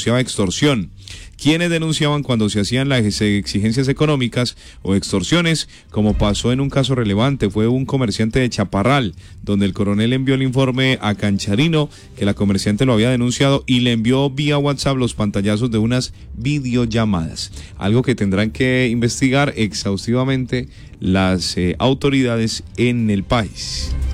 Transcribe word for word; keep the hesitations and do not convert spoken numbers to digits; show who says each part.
Speaker 1: denunciaba extorsión. Quienes denunciaban cuando se hacían las exigencias económicas o extorsiones, como pasó en un caso relevante, fue un comerciante de Chaparral, donde el coronel envió el informe a Cancharino, que la comerciante lo había denunciado, y le envió vía WhatsApp los pantallazos de unas videollamadas, algo que tendrán que investigar exhaustivamente las eh, autoridades en el país.